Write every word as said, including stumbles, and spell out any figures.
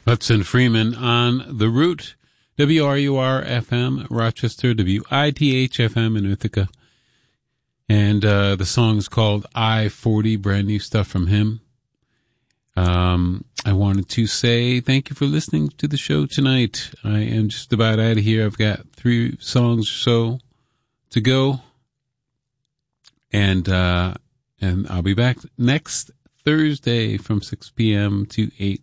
Hudson Freeman on The Root, W R U R F M, Rochester, W I T H F M in Ithaca. And uh, the song is called I forty, brand new stuff from him. Um, I wanted to say thank you for listening to the show tonight. I am just about out of here. I've got three songs or so to go. And, uh, and I'll be back next Thursday from six p.m. to eight